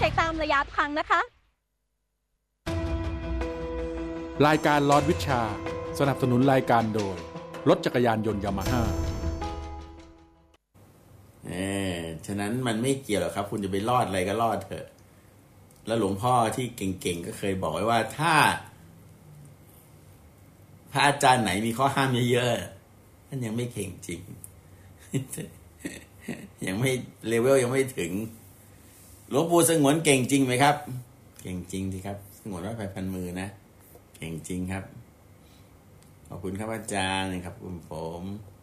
ช็คตามระยะทางนะคะรายการลอดวิชาสนับสนุนรายการโดยรถจักรยานยนต์ยามาฮ่าฉะนั้นมันไม่เกี่ยวหรอกครับคุณจะไปรอดอะไรก็รอดเถอะแล้วหลวงพ่อที่เก่งๆก็เคยบอกไว้ว่าถ้าพระอาจารย์ไหนมีข้อห้ามเยอะๆท่านยังไม่เก่งจริง ยังไม่เลเวลยังไม่ถึงหลวงปู่สงวนเก่งจริงไหมครับเก่งจริงสิครับสงวนวัดไผ่พันมือนะเก่งจริงครับขอบคุณครับอาจารย์ครับคุณผม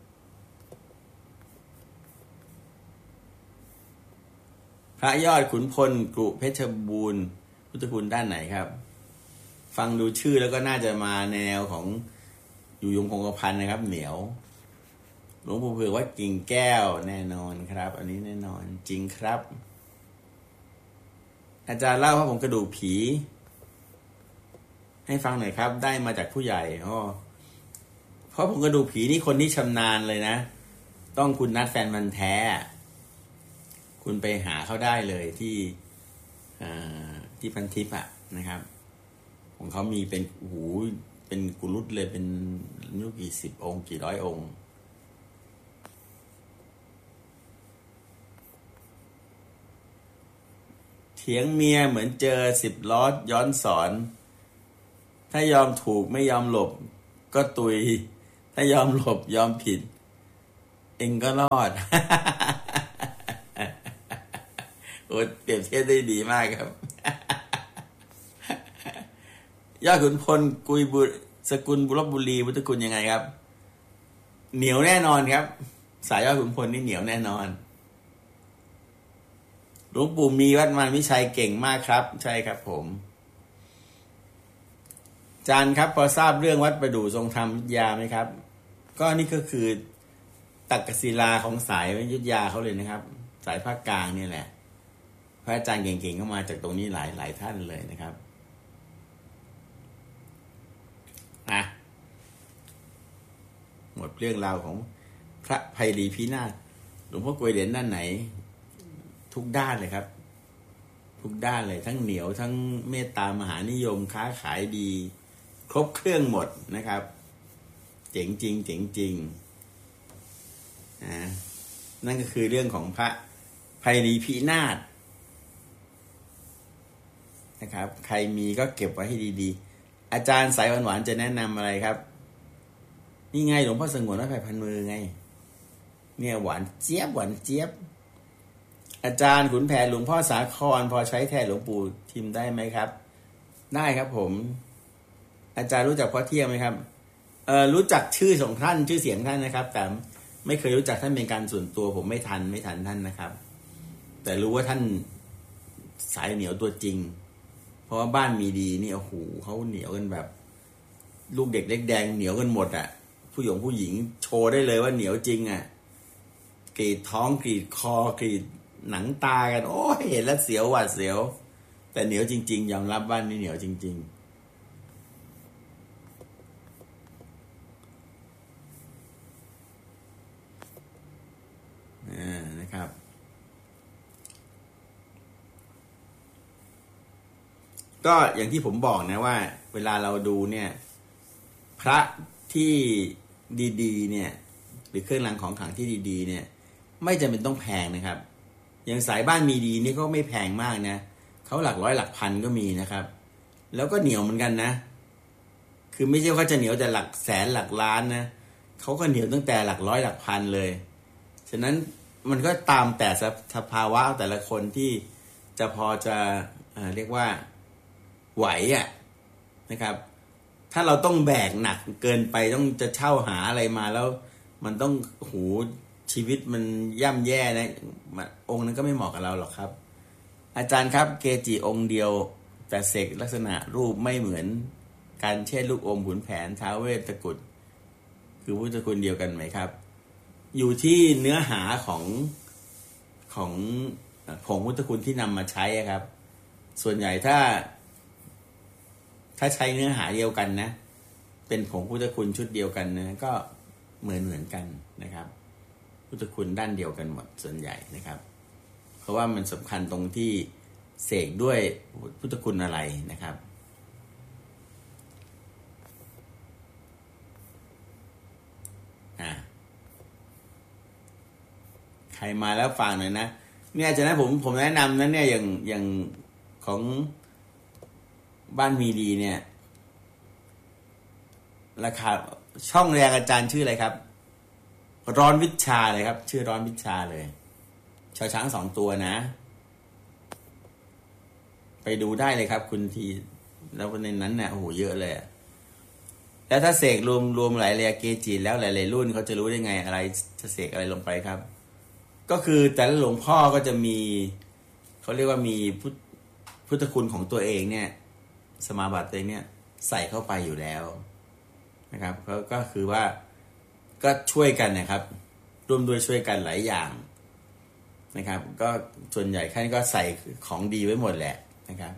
พระยอดขุนพลกรุเพชรบูรณ์พุทธคุณด้านไหนครับฟังดูชื่อแล้วก็น่าจะมาแนวของอยู่ยงคงกระพันนะครับเหนียวหลวงปู่เผือกว่ากิ่งแก้วแน่นอนครับอันนี้แน่นอนจริงครับอาจารย์เล่าว่าผมกระดูกผีให้ฟังหน่อยครับได้มาจากผู้ใหญ่เพราะผมกระดูกผีนี่คนที่ชำนาญเลยนะต้องคุณนัดแฟนมันแท้คุณไปหาเขาได้เลยที่พันทิพย์นะครับของเขามีเป็นเป็นกุลุตเลยเป็นไม่รู้กี่สิบองค์กี่ร้อยองค์เถียงเมียเหมือนเจอ10 ล้อย้อนสอนถ้ายอมถูกไม่ยอมหลบก็ตุยถ้ายอมหลบยอมผิดเองก็รอด โอ้เปรียบเทียบได้ดีมากครับ ยอดขุนพลกุยบุสกุลบุรบุรีพุทธคุณยังไงครับเหนียวแน่นอนครับสายยอดขุนพลนี่เหนียวแน่นอนหลวงปู่มีวัดมารวิชัยเก่งมากครับใช่ครับผมอาจารย์ครับพอทราบเรื่องวัดประดู่ทรงธรรมอยุธยาไหมครับก็นี่ก็คือตักกศิลาของสายอยุธยาเขาเลยนะครับสายภาคกลางนี่แหละพระอาจารย์เก่งๆก็มาจากตรงนี้หลายท่านเลยนะครับหมดเรื่องราวของพระไพรีพินาศหลวงพ่อกวยเหรียญด้านไหนทุกด้านเลยครับทุกด้านเลยทั้งเหนียวทั้งเมตตามหานิยมค้าขายดีครบเครื่องหมดนะครับเจ๋งจริงเจ๋งจริงนั่นก็คือเรื่องของพระไพรีพินาศนะครับใครมีก็เก็บไว้ให้ดีๆอาจารย์สายหวานๆจะแนะนำอะไรครับนี่ไงหลวงพ่อสงวนวัดไผ่พันมือไงเนี่ยหวานเจี๊ยบหวานเจี๊ยบอาจารย์ขุนแผนหลวงพ่อสาครพอใช้แทนหลวงปู่ทิมได้ไหมครับได้ครับผมอาจารย์รู้จักพ่อเที่ยงไหมครับรู้จักชื่อของท่านชื่อเสียงท่านนะครับแต่ไม่เคยรู้จักท่านเป็นการส่วนตัวผมไม่ทันท่านนะครับแต่รู้ว่าท่านสายเหนียวตัวจริงเพราะว่าบ้านมีดีนี่โอ้โหเขาเหนียวกันแบบลูกเด็กเล็กแดงเหนียวกันหมดผู้หญิงโชว์ได้เลยว่าเหนียวจริงกรีดท้องกรีดคอกรีดหนังตากันโอ้ยเห็นแล้วเสียวหวาดเสียวแต่เหนียวจริงๆยอมรับบ้านนี้เหนียวจริงๆนะครับก็อย่างที่ผมบอกนะว่าเวลาเราดูเนี่ยพระที่ดีๆเนี่ยหรือเครื่องรางของขลังที่ดีๆเนี่ยไม่จำเป็นต้องแพงนะครับอย่างสายบ้านมีดีนี่ก็ไม่แพงมากนะเขาหลักร้อยหลักพันก็มีนะครับแล้วก็เหนียวเหมือนกันนะคือไม่ใช่ว่าจะเหนียวแต่หลักแสนหลักล้านนะเขาก็เหนียวตั้งแต่หลักร้อยหลักพันเลยฉะนั้นมันก็ตามแต่สภาวะแต่ละคนที่จะพอจะเรียกว่าไหวนะครับถ้าเราต้องแบกหนักเกินไปต้องจะเช่าหาอะไรมาแล้วมันต้องชีวิตมันย่ำแย่นะองค์นั้นก็ไม่เหมาะกับเราหรอกครับอาจารย์ครับเกจิองค์เดียวแต่เสกลักษณะรูปไม่เหมือนการเช่นลูกอมขุนแผนท้าวเวสตะกุดคือพุทธคุณเดียวกันไหมครับอยู่ที่เนื้อหาของผงพุทธคุณที่นำมาใช้ครับส่วนใหญ่ถ้าใช้เนื้อหาเดียวกันนะเป็นผงพุทธคุณชุดเดียวกันนะก็เหมือนกันนะครับพุทธคุณด้านเดียวกันหมดส่วนใหญ่นะครับเพราะว่ามันสำคัญตรงที่เสกด้วยพุทธคุณอะไรนะครับใครมาแล้วฟังหน่อยนะเนี่ยจากนั้นผมแนะนำนั้นเนี่ยอย่างของบ้านมีดีเนี่ยราคาช่องแรงอาจารย์ชื่ออะไรครับร้อนวิชาเลยครับชื่อร้อนวิชาเลยชาวช้าง2 ตัวนะไปดูได้เลยครับคุณทีแล้วในนั้นเนี่ยโอ้โหเยอะเลยแล้วถ้าเสกรวมหลายเรียเกจิแล้วหลายๆรุ่นเขาจะรู้ได้ไงอะไรจะเสกอะไรลงไปครับก็คือแต่ละหลวงพ่อก็จะมีเขาเรียกว่ามีพุทธคุณของตัวเองเนี่ยสมาบัติตัวเองเนี่ยใส่เข้าไปอยู่แล้วนะครับก็คือว่าก็ช่วยกันนะครับร่วมด้วยช่วยกันหลายอย่างนะครับก็ส่วนใหญ่ท่านก็ใส่ของดีไว้หมดแหละนะครับ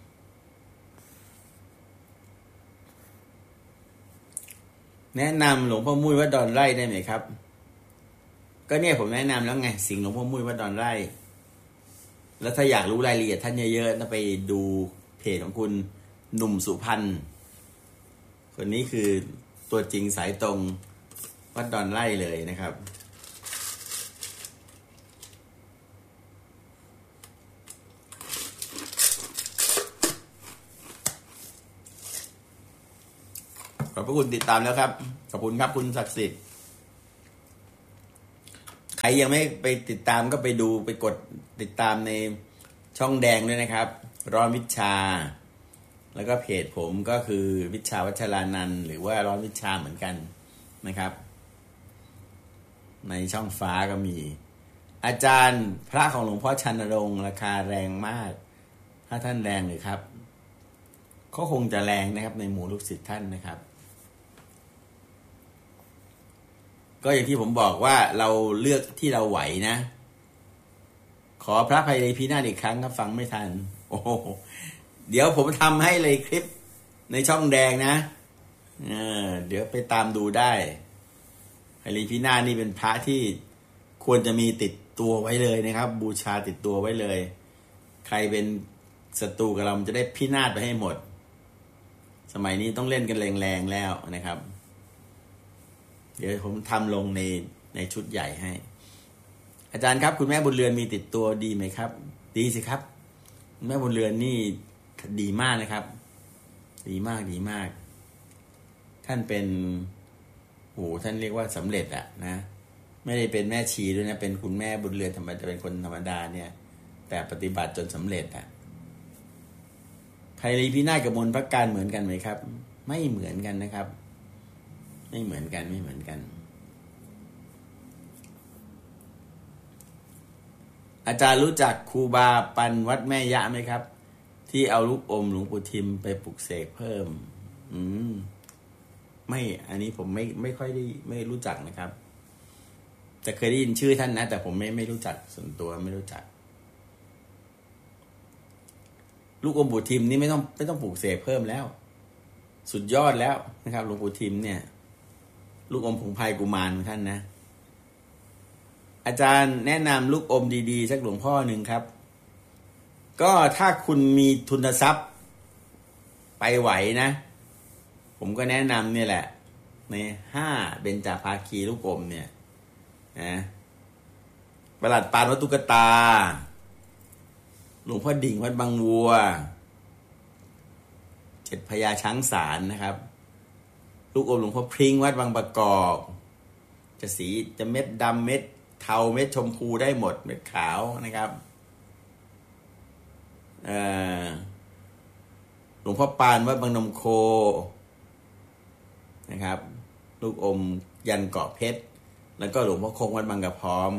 แนะนำหลวงพ่อมุ้ยวัดดอนไร่ได้ไหมครับก็เนี่ยผมแนะนำแล้วไงสิ่งหลวงพ่อมุ้ยวัดดอนไร่แล้วถ้าอยากรู้รายละเอียดท่านเยอะๆต้องไปดูเพจของคุณหนุ่มสุพรรณคนนี้คือตัวจริงสายตรงวัดดอนไร่เลยนะครับขอบพระคุณติดตามแล้วครับขอบคุณครับคุณศักดิ์สิทธิ์ใครยังไม่ไปติดตามก็ไปดูไปกดติดตามในช่องแดงด้วยนะครับร้อนวิชาแล้วก็เพจผมก็คือวิชาวัชรานันท์หรือว่าร้อนวิชาเหมือนกันนะครับในช่องฟ้าก็มีอาจารย์พระของหลวงพ่อชันรงค์ราคาแรงมากถ้าท่านแรงเลยครับก็คงจะแรงนะครับในหมู่ลูกศิษย์ท่านนะครับก็อย่างที่ผมบอกว่าเราเลือกที่เราไหวนะขอพระภัยในพินาศอีกครั้งครับฟังไม่ทันโอ้เดี๋ยวผมทำให้เลยคลิปในช่องแดงนะเดี๋ยวไปตามดูได้ภัยในพินาศนี่เป็นพระที่ควรจะมีติดตัวไว้เลยนะครับบูชาติดตัวไว้เลยใครเป็นศัตรูกับเราจะได้พินาศไปให้หมดสมัยนี้ต้องเล่นกันแรงๆแล้วนะครับเดี๋ยวผมทำลงในชุดใหญ่ให้อาจารย์ครับคุณแม่บุญเรือนมีติดตัวดีไหมครับดีสิครับแม่บุญเรือนนี่ดีมากนะครับดีมากท่านเป็นท่านเรียกว่าสำเร็จอะนะไม่ได้เป็นแม่ชีด้วยนะเป็นคุณแม่บุญเรือนธรรมดาเป็นคนธรรมดาเนี่ยแต่ปฏิบัติจนสำเร็จอะภัยรีพินาศกับมนต์พระการเหมือนกันไหมครับไม่เหมือนกันนะครับไม่เหมือนกันอาจารย์รู้จักครูบาปันวัดแม่ยะไหมครับที่เอาลูกอมหลวงปู่ทิมไปปลุกเสกเพิ่มไม่อันนี้ผมไม่ค่อยได้ไม่รู้จักนะครับแต่เคยได้ยินชื่อท่านนะแต่ผมไม่รู้จักส่วนตัวไม่รู้จักลูกอมปู่ทิมนี่ไม่ต้องปลูกเสกเพิ่มแล้วสุดยอดแล้วนะครับหลวงปู่ทิมเนี่ยลูกอมผงไพรกุมารของท่านนะอาจารย์แนะนำลูกอมดีๆสักหลวงพ่อหนึ่งครับก็ถ้าคุณมีทุนทรัพย์ไปไหวนะผมก็แนะนำเนี่ยแหละใน5เบญจภาคีลูกอมเนี่ยนะประหลัดปานวัดตุ๊กตาหลวงพ่อดิ่งวัดบางวัว7พญาช้างสารนะครับลูกอมหลวงพ่อพริ้งวัดบางประกอบจะสีจะเม็ดดำเม็ดเทาเม็ดชมพูได้หมดเม็ดขาวนะครับหลวงพ่อปานวัดบางนมโคนะครับลูกอมยันเกาะเพชรแล้วก็หลวงพ่อคงวัดบางกระพร้อม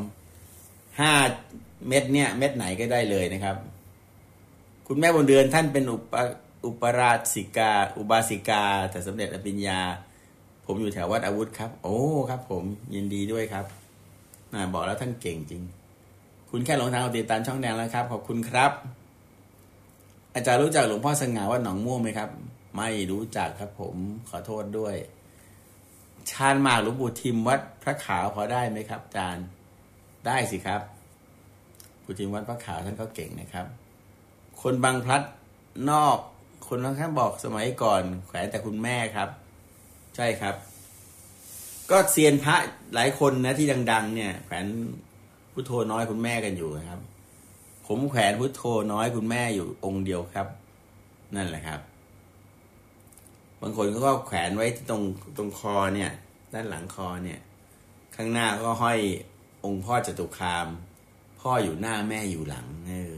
5เม็ดเนี่ยเม็ดไหนก็ได้เลยนะครับคุณแม่บุญเดือนท่านเป็นอุบาสิกาแต่สำเร็จอภิญญาผมอยู่แถววัดอาวุธครับโอ้ครับผมยินดีด้วยครับบอกแล้วท่านเก่งจริงคุณแค่หลงทางติดตามช่องแดงแล้วครับขอบคุณครับอาจารย์รู้จักหลวงพ่อสง่าวัดหนองม่วงไหมครับไม่รู้จักครับผมขอโทษด้วยชาญหมากหลวงปู่ทิมวัดพระขาวพอได้ไหมครับอาจารย์ได้สิครับปู่ทิมวัดพระขาวท่านก็เก่งนะครับคนบางพลัดนอก คนบางท่านบอกสมัยก่อนแขวนแต่คุณแม่ครับ ใช่ครับ ก็เซียนพระหลายคนนะที่ดังๆเนี่ยแขวนพุทโธน้อยคุณแม่กันอยู่นะครับผมแขวนพุทโธน้อยคุณแม่อยู่องค์เดียวครับนั่นแหละครับบางคนก็แขวนไว้ที่ตรงคอเนี่ยด้านหลังคอเนี่ยข้างหน้าก็ห้อยองค์พ่อจตุคามพ่ออยู่หน้าแม่อยู่หลัง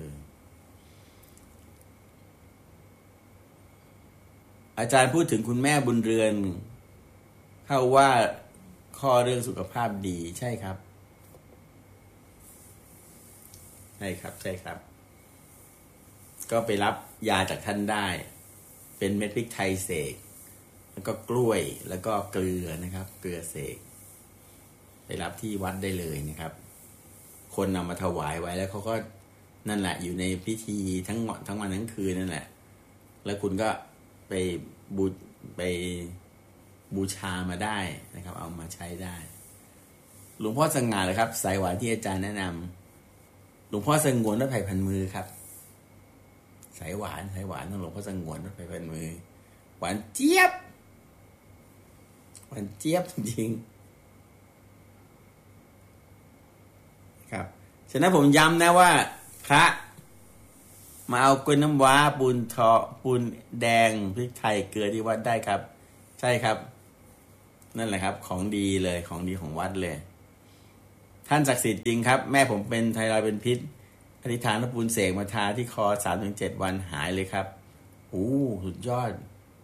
อาจารย์พูดถึงคุณแม่บุญเรือนเข้าว่าข้อเรื่องสุขภาพดีใช่ครับใช่ครับก็ไปรับยาจากท่านได้เป็นเม็ดพริกไทยเสกแล้วก็กล้วยแล้วก็เกลือนะครับเกลือเสกไปรับที่วัดได้เลยนะครับคนนำมาถวายไว้แล้วเขาก็นั่นแหละอยู่ในพิธีทั้งวันทั้งคืนนั่นแหละแล้วคุณก็ไปบูชามาได้นะครับเอามาใช้ได้หลวงพ่อสง่าเลยครับสายหวานที่อาจารย์แนะนำหลวงพ่อสงวนวัดไผ่พันมือครับสายหวานของหลวงพ่อสงวนวัดไผ่พันมือหวานเจี๊ยบจริงๆครับฉะนั้นผมย้ำนะว่าพระมาเอากล้วยน้ำว้าปูนแดงพริกไทยเกลือที่วัดได้ครับใช่ครับนั่นแหละครับของดีเลยของดีของวัดเลยท่านศักดิ์สิทธิ์จริงครับแม่ผมเป็นไทรอยด์เป็นพิษอธิษฐานปูนเสกมาทาที่คอ 3-7 วันหายเลยครับสุดยอด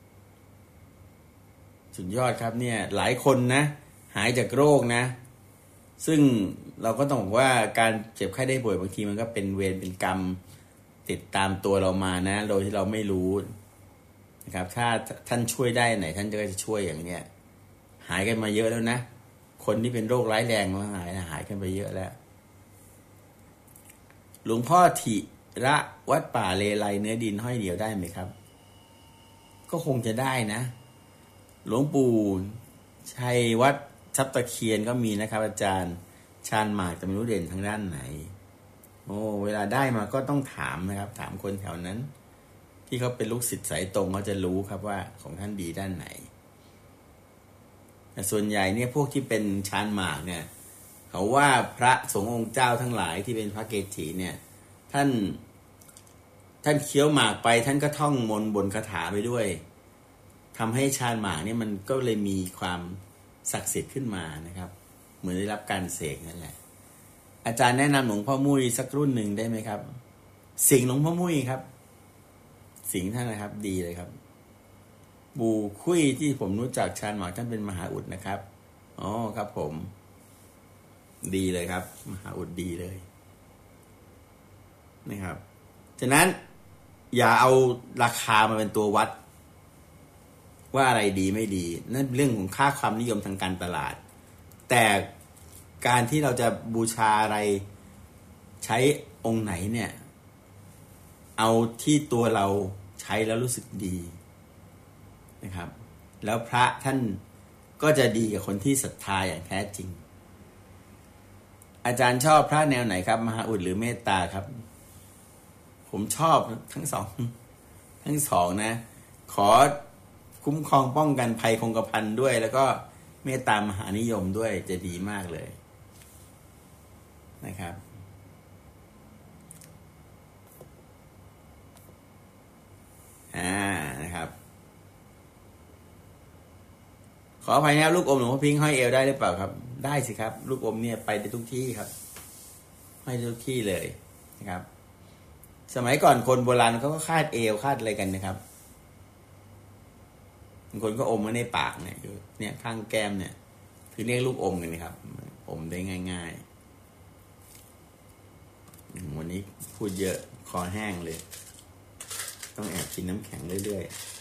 ครับเนี่ยหลายคนนะหายจากโรคนะซึ่งเราก็ต้องบอกว่าการเจ็บไข้ได้ป่วยบางทีมันก็เป็นเวรเป็นกรรมติดตามตัวเรามานะโดยที่เราไม่รู้นะครับถ้าท่านช่วยได้ไหนท่านก็จะช่วยอย่างเนี้ยหายกันมาเยอะแล้วนะคนที่เป็นโรคร้ายแรงก็หายกันไปเยอะแล้วหลวงพ่อถิระวัดป่าเลไลเนื้อดินห้อยเดียวได้ไหมครับก็คงจะได้นะหลวงปู่ชัยวัดทับตะเคียนก็มีนะครับอาจารย์ชาญหมากจะไม่รู้เด่นทางด้านไหนเวลาได้มาก็ต้องถามนะครับถามคนแถวนั้นที่เขาเป็นลูกศิษย์สายตรงเขาจะรู้ครับว่าของท่านดีด้านไหนแต่ส่วนใหญ่เนี่ยพวกที่เป็นชาญหมากเนี่ยเขาว่าพระสงฆ์องค์เจ้าทั้งหลายที่เป็นพระเกจิเนี่ยท่านเคี้ยวหมากไปท่านก็ท่องมนต์บนคาถาไปด้วยทำให้ชาญหมากเนี่ยมันก็เลยมีความศักดิ์สิทธิ์ขึ้นมานะครับเหมือนได้รับการเสกนั่นแหละอาจารย์แนะนำหลวงพ่อมุ้ยสักรุ่นหนึ่งได้ไหมครับสิงห์หลวงพ่อมุ้ยครับสิงห์ท่านนะครับดีเลยครับบูคุยที่ผมรู้จักชาญหมากท่านเป็นมหาอุดนะครับครับผมดีเลยครับมหาอุดดีเลยนะครับฉะนั้นอย่าเอาราคามาเป็นตัววัดว่าอะไรดีไม่ดีนั่นเรื่องของค่าความนิยมทางการตลาดแต่การที่เราจะบูชาอะไรใช้องค์ไหนเนี่ยเอาที่ตัวเราใช้แล้วรู้สึกดีนะครับแล้วพระท่านก็จะดีกับคนที่ศรัทธาอย่างแท้จริงอาจารย์ชอบพระแนวไหนครับมหาอุดหรือเมตตาครับผมชอบทั้งสองนะขอคุ้มครองป้องกันภัยคงกระพันด้วยแล้วก็เมตตามหานิยมด้วยจะดีมากเลยนะครับนะครับขออภัยนะครับลูกอมหลวงพ่อพิงค์ห้อยเอวได้หรือเปล่าครับได้สิครับลูกอมเนี่ยไปได้ทุกที่ครับห้อยทุกที่เลยนะครับสมัยก่อนคนโบราณเขาก็คาดเอวคาดอะไรกันนะครับบางคนก็อมไว้ในปากเนี่ยข้างแก้มเนี่ยคือเรียกลูกอมกันนะครับอมได้ง่ายๆวันนี้พูดเยอะคอแห้งเลยต้องแอบกินน้ำแข็งเรื่อยๆ